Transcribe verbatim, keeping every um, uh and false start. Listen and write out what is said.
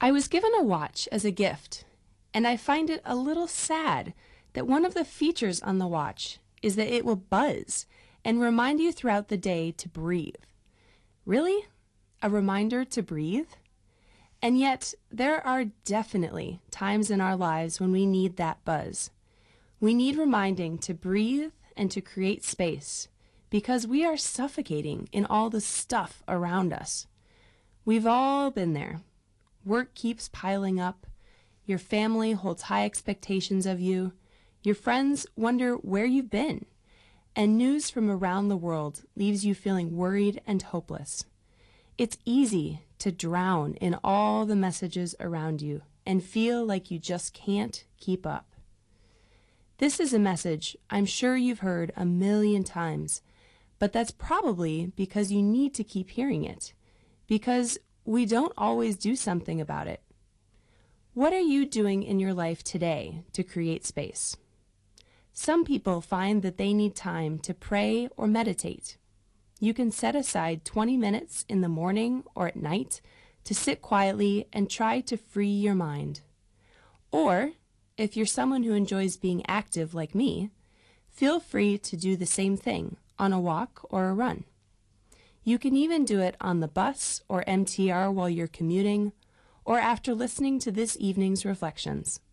I was given a watch as a gift, and I find it a little sad that one of the features on the watch is that it will buzz and remind you throughout the day to breathe. Really? A reminder to breathe? And yet, there are definitely times in our lives when we need that buzz. We need reminding to breathe and to create space because we are suffocating in all the stuff around us. We've all been there. Work keeps piling up. Your family holds high expectations of you. Your friends wonder where you've been. And news from around the world leaves you feeling worried and hopeless. It's easy to drown in all the messages around you and feel like you just can't keep up. This is a message I'm sure you've heard a million times, but that's probably because you need to keep hearing it, because we don't always do something about it. What are you doing in your life today to create space? Some people find that they need time to pray or meditate. You can set aside twenty minutes in the morning or at night to sit quietly and try to free your mind. Or, if you're someone who enjoys being active like me, feel free to do the same thing on a walk or a run. You can even do it on the bus or M T R while you're commuting, or after listening to this evening's reflections.